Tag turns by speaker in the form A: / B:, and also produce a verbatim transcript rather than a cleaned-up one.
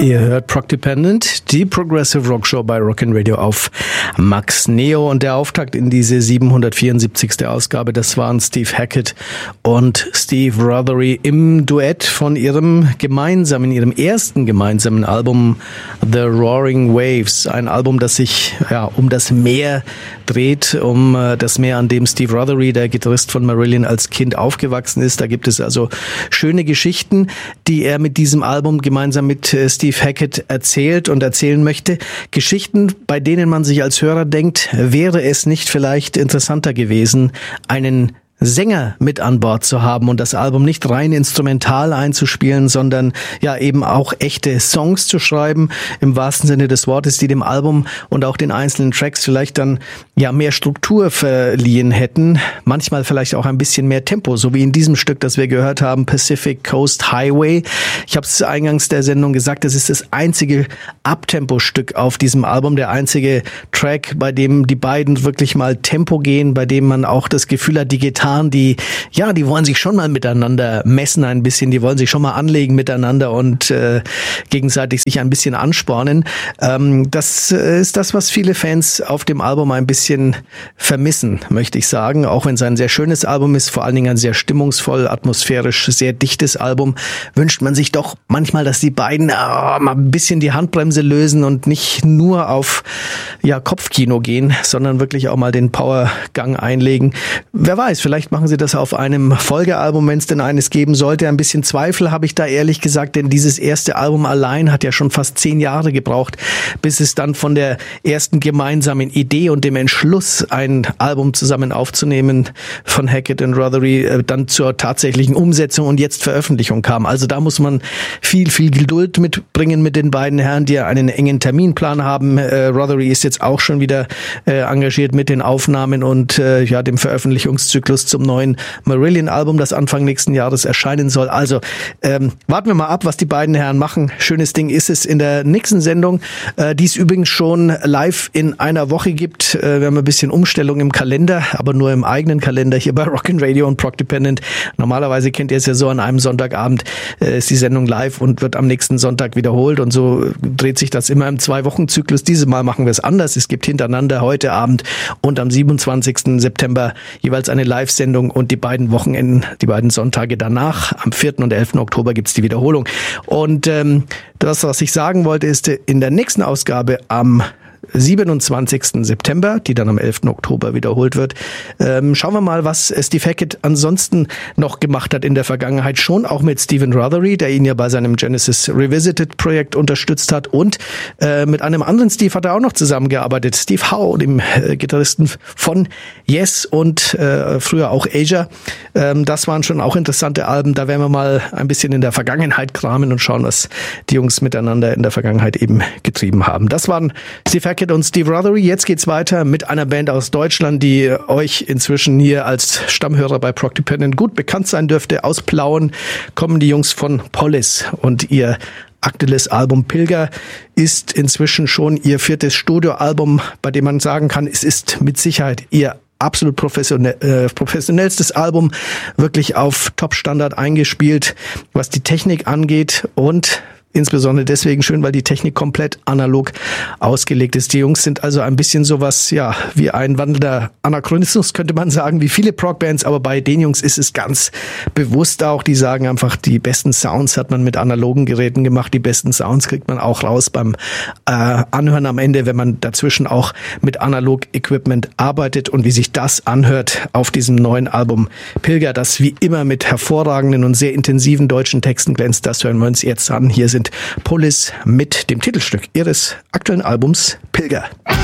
A: Ihr hört Prog Dependent, die Progressive Rock Show bei Rockin' Radio auf Max Neo, und der Auftakt in diese siebenhundertvierundsiebzigste Ausgabe, das waren Steve Hackett und Steve Rothery im Duett von ihrem gemeinsamen, ihrem ersten gemeinsamen Album The Roaring Waves, ein Album, das sich ja um das Meer dreht, um das Meer, an dem Steve Rothery, der Gitarrist von Marillion, als Kind aufgewachsen ist. Da gibt es also schöne Geschichten, die er mit diesem Album gemeinsam mit Steve Hackett erzählt und erzählen möchte. Geschichten, bei denen man sich als Hörer denkt, wäre es nicht vielleicht interessanter gewesen, einen Sänger mit an Bord zu haben und das Album nicht rein instrumental einzuspielen, sondern ja eben auch echte Songs zu schreiben, im wahrsten Sinne des Wortes, die dem Album und auch den einzelnen Tracks vielleicht dann ja mehr Struktur verliehen hätten, manchmal vielleicht auch ein bisschen mehr Tempo, so wie in diesem Stück, das wir gehört haben, Pacific Coast Highway. Ich habe es eingangs der Sendung gesagt, das ist das einzige Abtempo-Stück auf diesem Album, der einzige Track, bei dem die beiden wirklich mal Tempo gehen, bei dem man auch das Gefühl hat, die Gitarre die, ja, die wollen sich schon mal miteinander messen ein bisschen, die wollen sich schon mal anlegen miteinander und äh, gegenseitig sich ein bisschen anspornen. Ähm, das ist das, was viele Fans auf dem Album ein bisschen vermissen, möchte ich sagen. Auch wenn es ein sehr schönes Album ist, vor allen Dingen ein sehr stimmungsvoll, atmosphärisch, sehr dichtes Album, wünscht man sich doch manchmal, dass die beiden äh, mal ein bisschen die Handbremse lösen und nicht nur auf ja, Kopfkino gehen, sondern wirklich auch mal den Powergang einlegen. Wer weiß, vielleicht machen sie das auf einem Folgealbum, wenn es denn eines geben sollte. Ein bisschen Zweifel habe ich da ehrlich gesagt, denn dieses erste Album allein hat ja schon fast zehn Jahre gebraucht, bis es dann von der ersten gemeinsamen Idee und dem Entschluss, ein Album zusammen aufzunehmen von Hackett und Rothery, dann zur tatsächlichen Umsetzung und jetzt Veröffentlichung kam. Also da muss man viel, viel Geduld mitbringen mit den beiden Herren, die ja einen engen Terminplan haben. Äh, Rothery ist jetzt auch schon wieder äh, engagiert mit den Aufnahmen und äh, ja dem Veröffentlichungszyklus zum neuen Marillion-Album, das Anfang nächsten Jahres erscheinen soll. Also ähm, warten wir mal ab, was die beiden Herren machen. Schönes Ding ist es in der nächsten Sendung, äh, die es übrigens schon live in einer Woche gibt. Äh, wir haben ein bisschen Umstellung im Kalender, aber nur im eigenen Kalender hier bei Rockin' Radio und Prog Dependent. Normalerweise kennt ihr es ja so, an einem Sonntagabend äh, ist die Sendung live und wird am nächsten Sonntag wiederholt, und so dreht sich das immer im Zwei-Wochen-Zyklus. Dieses Mal machen wir es anders. Es gibt hintereinander heute Abend und am siebenundzwanzigsten September jeweils eine Live-Sendung und die beiden Wochenenden, die beiden Sonntage danach, am vierten und elften Oktober gibt's die Wiederholung. Und ähm, das, was ich sagen wollte, ist, in der nächsten Ausgabe am siebenundzwanzigsten September, die dann am elften Oktober wiederholt wird. Ähm, schauen wir mal, was Steve Hackett ansonsten noch gemacht hat in der Vergangenheit, schon auch mit Stephen Rothery, der ihn ja bei seinem Genesis Revisited Projekt unterstützt hat, und äh, mit einem anderen Steve hat er auch noch zusammengearbeitet, Steve Howe, dem äh, Gitarristen von Yes und äh, früher auch Asia. Ähm, das waren schon auch interessante Alben, da werden wir mal ein bisschen in der Vergangenheit kramen und schauen, was die Jungs miteinander in der Vergangenheit eben getrieben haben. Das waren Steve Hackett und Steve Rothery. Jetzt geht's weiter mit einer Band aus Deutschland, die euch inzwischen hier als Stammhörer bei Prog Dependent gut bekannt sein dürfte. Aus Plauen kommen die Jungs von Polis, und ihr aktuelles Album Pilger ist inzwischen schon ihr viertes Studioalbum, bei dem man sagen kann, es ist mit Sicherheit ihr absolut professionell, äh, professionellstes Album, wirklich auf Top-Standard eingespielt, was die Technik angeht, und insbesondere deswegen schön, weil die Technik komplett analog ausgelegt ist. Die Jungs sind also ein bisschen sowas, ja, wie ein wandelnder Anachronismus, könnte man sagen, wie viele Prog-Bands, aber bei den Jungs ist es ganz bewusst auch, die sagen einfach, die besten Sounds hat man mit analogen Geräten gemacht, die besten Sounds kriegt man auch raus beim äh, Anhören am Ende, wenn man dazwischen auch mit Analog-Equipment arbeitet, und wie sich das anhört auf diesem neuen Album Pilger, das wie immer mit hervorragenden und sehr intensiven deutschen Texten glänzt, das hören wir uns jetzt an. Hier sind Polis mit dem Titelstück ihres aktuellen Albums Pilger.